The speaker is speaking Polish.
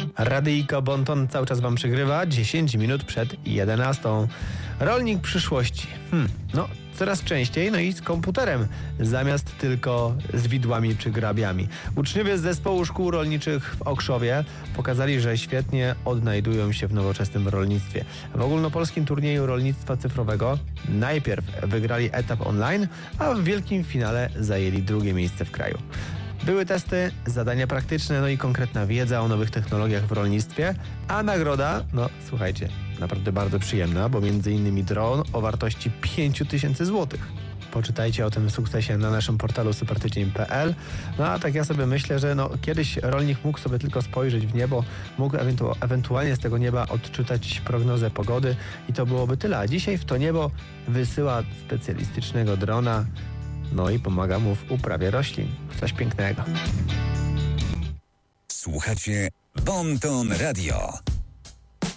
Radyjko Bonton cały czas wam przygrywa 10 minut przed 11. Rolnik przyszłości. Coraz częściej, i z komputerem, zamiast tylko z widłami czy grabiami. Uczniowie z zespołu szkół rolniczych w Okrzowie pokazali, że świetnie odnajdują się w nowoczesnym rolnictwie. W ogólnopolskim turnieju rolnictwa cyfrowego najpierw wygrali etap online, a w wielkim finale zajęli drugie miejsce w kraju. Były testy, zadania praktyczne, i konkretna wiedza o nowych technologiach w rolnictwie, a nagroda, słuchajcie, naprawdę bardzo przyjemna, bo m.in. dron o wartości 5000 zł. Poczytajcie o tym sukcesie na naszym portalu supertydzień.pl. A tak ja sobie myślę, że kiedyś rolnik mógł sobie tylko spojrzeć w niebo, mógł ewentualnie z tego nieba odczytać prognozę pogody i to byłoby tyle. A dzisiaj w to niebo wysyła specjalistycznego drona, i pomaga mu w uprawie roślin. Coś pięknego. Słuchacie Bonton Radio.